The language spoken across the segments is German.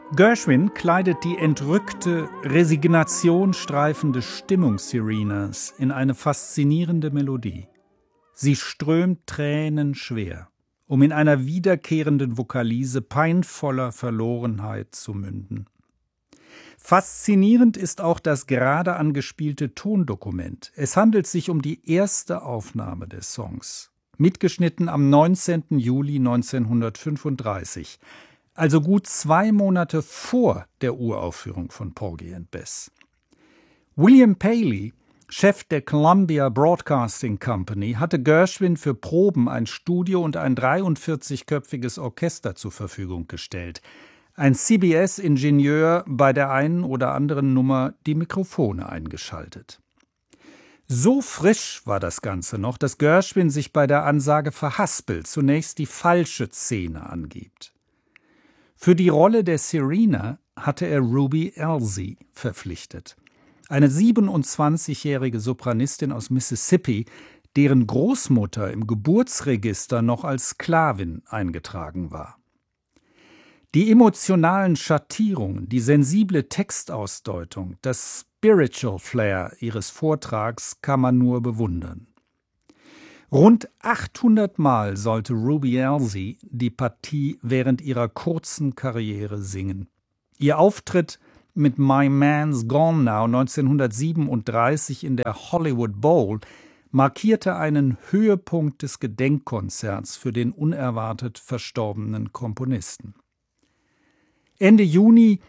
Gershwin kleidet die entrückte, Resignation streifende Stimmung Serenas in eine faszinierende Melodie. Sie strömt tränenschwer, um in einer wiederkehrenden Vokalise peinvoller Verlorenheit zu münden. Faszinierend ist auch das gerade angespielte Tondokument. Es handelt sich um die erste Aufnahme des Songs, mitgeschnitten am 19. Juli 1935, also gut 2 Monate vor der Uraufführung von Porgy and Bess. William Paley, Chef der Columbia Broadcasting Company, hatte Gershwin für Proben ein Studio und ein 43-köpfiges Orchester zur Verfügung gestellt. Ein CBS-Ingenieur bei der einen oder anderen Nummer die Mikrofone eingeschaltet. So frisch war das Ganze noch, dass Gershwin sich bei der Ansage verhaspelt, zunächst die falsche Szene angibt. Für die Rolle der Serena hatte er Ruby Elsie verpflichtet, eine 27-jährige Sopranistin aus Mississippi, deren Großmutter im Geburtsregister noch als Sklavin eingetragen war. Die emotionalen Schattierungen, die sensible Textausdeutung, das Spiritual Flair ihres Vortrags kann man nur bewundern. Rund 800 Mal sollte Ruby Elsie die Partie während ihrer kurzen Karriere singen. Ihr Auftritt mit My Man's Gone Now 1937 in der Hollywood Bowl markierte einen Höhepunkt des Gedenkkonzerts für den unerwartet verstorbenen Komponisten. Ende Juni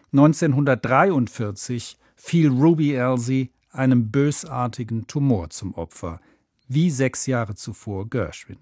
1943 fiel Ruby Elsie einem bösartigen Tumor zum Opfer, wie 6 Jahre zuvor Gershwin.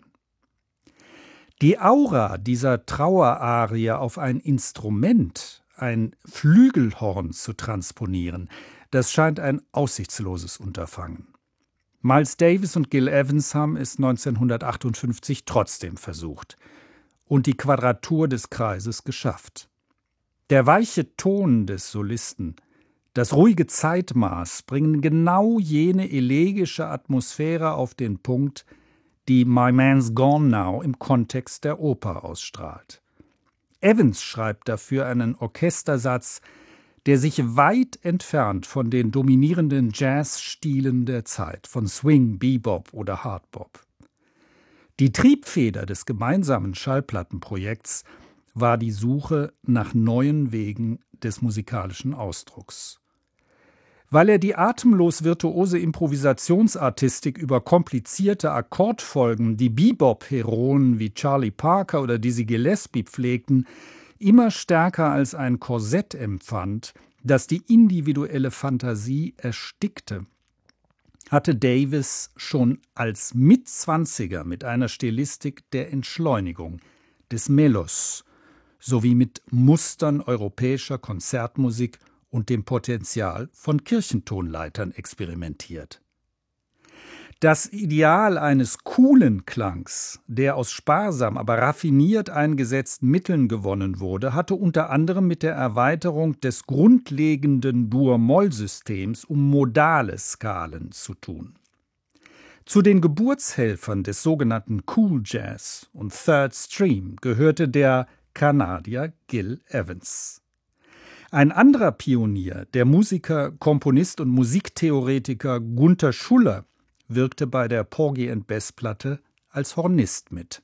Die Aura dieser Trauerarie auf ein Instrument, ein Flügelhorn zu transponieren, das scheint ein aussichtsloses Unterfangen. Miles Davis und Gil Evans haben es 1958 trotzdem versucht und die Quadratur des Kreises geschafft. Der weiche Ton des Solisten, das ruhige Zeitmaß bringen genau jene elegische Atmosphäre auf den Punkt, die My Man's Gone Now im Kontext der Oper ausstrahlt. Evans schreibt dafür einen Orchestersatz, der sich weit entfernt von den dominierenden Jazzstilen der Zeit, von Swing, Bebop oder Hardbop. Die Triebfeder des gemeinsamen Schallplattenprojekts war die Suche nach neuen Wegen des musikalischen Ausdrucks. Weil er die atemlos virtuose Improvisationsartistik über komplizierte Akkordfolgen, die Bebop-Heroen wie Charlie Parker oder Dizzy Gillespie pflegten, immer stärker als ein Korsett empfand, das die individuelle Fantasie erstickte, hatte Davis schon als Mitzwanziger mit einer Stilistik der Entschleunigung, des Melos, sowie mit Mustern europäischer Konzertmusik und dem Potenzial von Kirchentonleitern experimentiert. Das Ideal eines coolen Klangs, der aus sparsam, aber raffiniert eingesetzten Mitteln gewonnen wurde, hatte unter anderem mit der Erweiterung des grundlegenden Dur-Moll-Systems um modale Skalen zu tun. Zu den Geburtshelfern des sogenannten Cool Jazz und Third Stream gehörte der Kanadier Gil Evans. Ein anderer Pionier, der Musiker, Komponist und Musiktheoretiker Gunther Schuller, wirkte bei der Porgy and Bess Platte als Hornist mit.